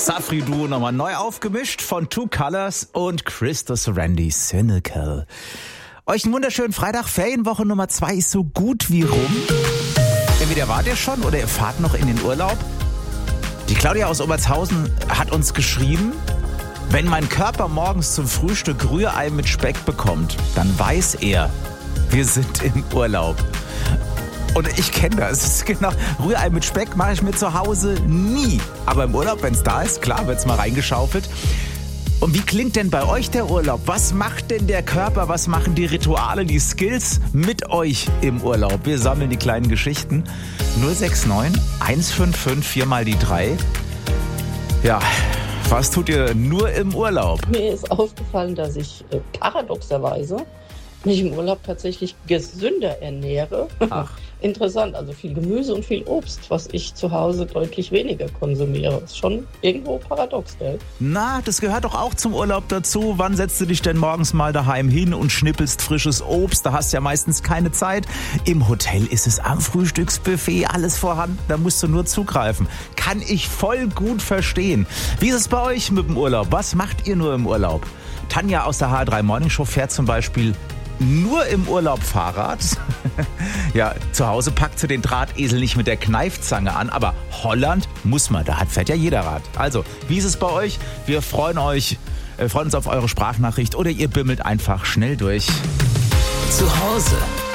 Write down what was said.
Safri-Duo nochmal neu aufgemischt von Two Colors und Christos Randy Cynical. Euch einen wunderschönen Freitag, Ferienwoche Nummer 2 ist so gut wie rum. Entweder wart ihr schon oder ihr fahrt noch in den Urlaub. Die Claudia aus Obertshausen hat uns geschrieben, wenn mein Körper morgens zum Frühstück Rührei mit Speck bekommt, dann weiß er, wir sind im Urlaub. Und ich kenne das. Es ist genau, Rührei mit Speck mache ich mir zu Hause nie. Aber im Urlaub, wenn es da ist, klar, wird es mal reingeschaufelt. Und wie klingt denn bei euch der Urlaub? Was macht denn der Körper? Was machen die Rituale, die Skills mit euch im Urlaub? Wir sammeln die kleinen Geschichten. 069 155 4 mal die 3. Ja, was tut ihr nur im Urlaub? Mir ist aufgefallen, dass ich paradoxerweise mich im Urlaub tatsächlich gesünder ernähre. Ach. Interessant, also viel Gemüse und viel Obst, was ich zu Hause deutlich weniger konsumiere. Ist schon irgendwo paradox, gell? Na, das gehört doch auch zum Urlaub dazu. Wann setzt du dich denn morgens mal daheim hin und schnippelst frisches Obst? Da hast du ja meistens keine Zeit. Im Hotel ist es am Frühstücksbuffet alles vorhanden. Da musst du nur zugreifen. Kann ich voll gut verstehen. Wie ist es bei euch mit dem Urlaub? Was macht ihr nur im Urlaub? Tanja aus der HR3 Morning Show fährt zum Beispiel nur im Urlaub Fahrrad. Ja, zu Hause packt sie den Drahtesel nicht mit der Kneifzange an, aber Holland muss man, da fährt ja jeder Rad. Also, wie ist es bei euch? Wir freuen uns auf eure Sprachnachricht oder ihr bimmelt einfach schnell durch. Zu Hause